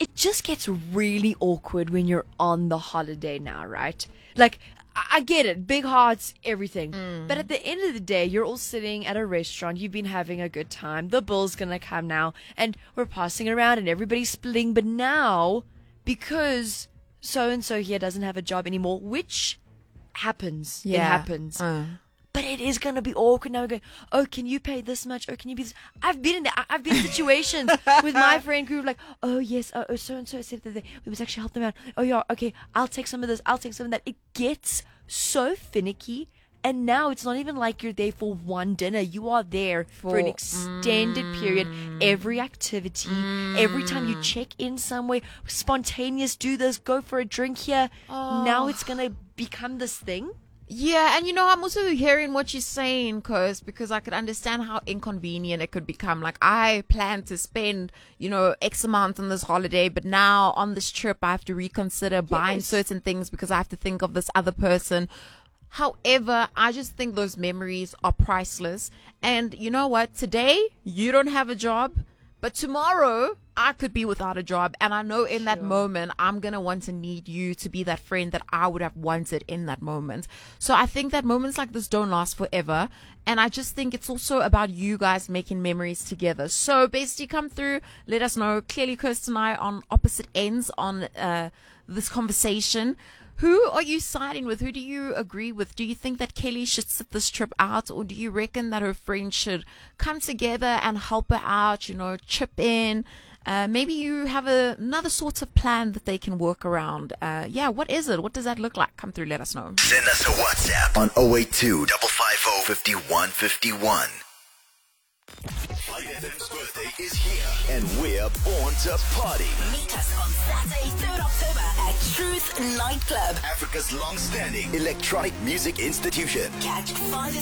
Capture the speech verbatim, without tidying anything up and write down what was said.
it just gets really awkward when you're on the holiday now, right? Like, I I get it, big hearts, everything. Mm. But at the end of the day, you're all sitting at a restaurant, you've been having a good time, the bill's gonna come now, and we're passing it around and everybody's splitting. But now, because so and so here doesn't have a job anymore, which happens, it Yeah. happens. Uh. But it is going to be awkward now. We're going, oh, can you pay this much? Oh, can you be this? I've been in there. I- I've been in situations with my friend group like, oh, yes, oh, oh so-and-so said that they, we must actually help them out. Oh, yeah, okay, I'll take some of this. I'll take some of that. It gets so finicky. And now it's not even like you're there for one dinner. You are there for, an For- extended period. Every activity, every time you check in somewhere, spontaneous, do this, go for a drink here. Now it's going to become this thing. Yeah, and you know, I'm also hearing what you're saying, cause because I could understand how inconvenient it could become. Like, I plan to spend, you know, X amount on this holiday, but now on this trip, I have to reconsider buying Yes. certain things because I have to think of this other person. However, I just think those memories are priceless. And you know what? Today, you don't have a job, but tomorrow, I could be without a job. And I know in that Sure. moment, I'm going to want to need you to be that friend that I would have wanted in that moment. So I think that moments like this don't last forever. And I just think it's also about you guys making memories together. So basically, come through, let us know. Clearly, Kirsten and I are on opposite ends on uh, this conversation. Who are you siding with? Who do you agree with? Do you think that Kelly should sit this trip out, or do you reckon that her friends should come together and help her out, you know, chip in? Uh, maybe you have a, another sort of plan that they can work around. Uh, yeah, what is it? What does that look like? Come through, let us know. Send us a WhatsApp on oh eight two, five five oh, five one five one. F M's birthday is here, and we're born to party. Meet us on Saturday, third of October at Truth Nightclub. Africa's long-standing electronic music institution. Catch five